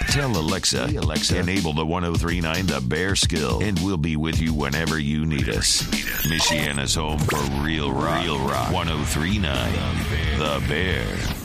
Tell Alexa, enable the 103.9 The Bear skill, and we'll be with you whenever you need us. Michiana's home for real rock. 103.9 The Bear.